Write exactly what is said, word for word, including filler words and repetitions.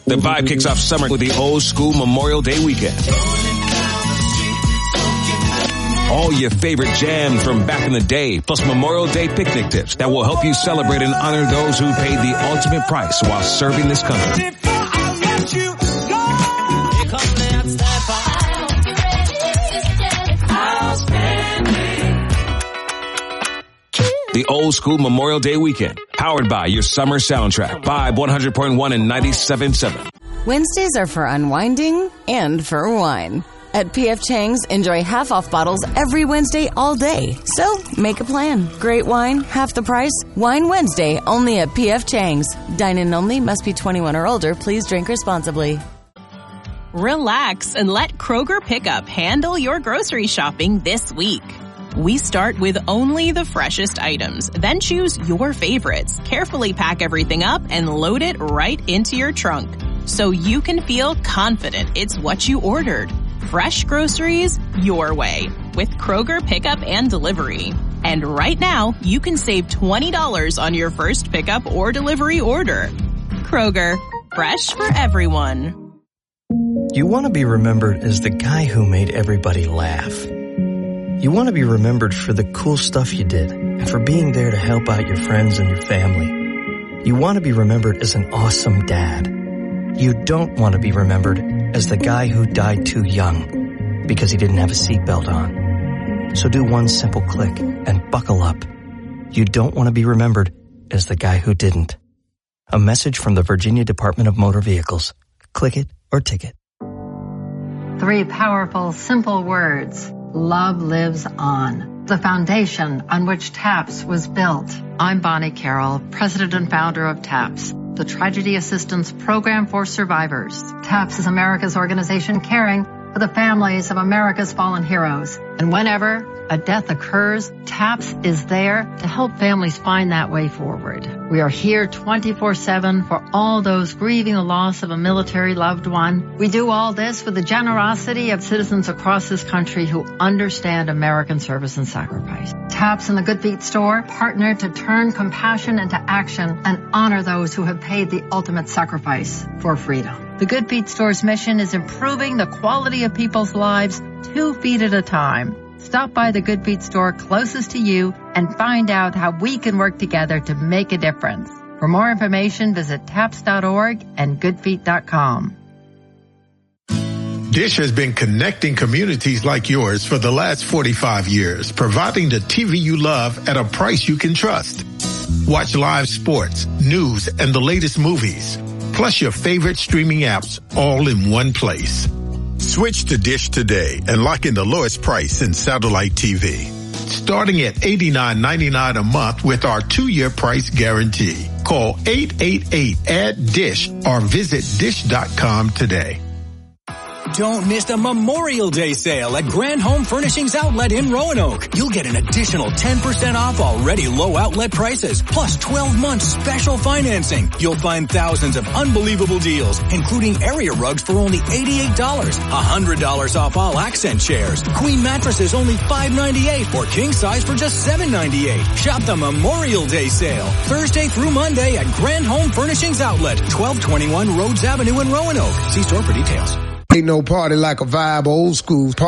The vibe kicks off summer with the Old School Memorial Day weekend. All your favorite jams from back in the day, plus Memorial Day picnic tips that will help you celebrate and honor those who paid the ultimate price while serving this country. The Old School Memorial Day weekend, powered by your summer soundtrack. Vibe one hundred point one and ninety-seven point seven. Wednesdays are for unwinding and for wine. At P F Chang's, enjoy half-off bottles every Wednesday all day. So, make a plan. Great wine, half the price. Wine Wednesday, only at P F Chang's. Dine-in only, must be twenty-one or older. Please drink responsibly. Relax and let Kroger Pickup handle your grocery shopping this week. We start with only the freshest items, then choose your favorites. Carefully pack everything up and load it right into your trunk, so you can feel confident it's what you ordered. Fresh groceries your way with Kroger Pickup and Delivery. And right now, you can save twenty dollars on your first pickup or delivery order. Kroger, fresh for everyone. You want to be remembered as the guy who made everybody laugh. You want to be remembered for the cool stuff you did and for being there to help out your friends and your family. You want to be remembered as an awesome dad. You don't want to be remembered as the guy who died too young because he didn't have a seatbelt on. So do one simple click and buckle up. You don't want to be remembered as the guy who didn't. A message from the Virginia Department of Motor Vehicles. Click it or ticket. Three powerful, simple words. Love lives on. The foundation on which TAPS was built. I'm Bonnie Carroll, president and founder of TAPS, the Tragedy Assistance Program for Survivors. TAPS is America's organization caring for the families of America's fallen heroes. And whenever a death occurs, TAPS is there to help families find that way forward. We are here twenty-four seven for all those grieving the loss of a military loved one. We do all this with the generosity of citizens across this country who understand American service and sacrifice. TAPS and the Good Feet store partner to turn compassion into action and honor those who have paid the ultimate sacrifice for freedom. The Good Feet store's mission is improving the quality of people's lives two feet at a time. Stop by the Good Feet store closest to you and find out how we can work together to make a difference. For more information, visit taps dot org and good feet dot com. Dish has been connecting communities like yours for the last forty-five years, providing the T V you love at a price you can trust. Watch live sports, news, and the latest movies, plus your favorite streaming apps all in one place. Switch to Dish today and lock in the lowest price in satellite T V. Starting at eighty-nine ninety-nine a month with our two-year price guarantee. Call eight eight eight A D D I S H or visit dish dot com today. Don't miss the Memorial Day sale at Grand Home Furnishings Outlet in Roanoke. You'll get an additional ten percent off already low outlet prices, plus twelve months special financing. You'll find thousands of unbelievable deals, including area rugs for only eighty-eight dollars, one hundred dollars off all accent chairs, queen mattresses only five ninety-eight, or king size for just seven ninety-eight. Shop the Memorial Day sale Thursday through Monday at Grand Home Furnishings Outlet, twelve twenty-one Rhodes Avenue in Roanoke. See store for details. Ain't no party like a vibe, old school party.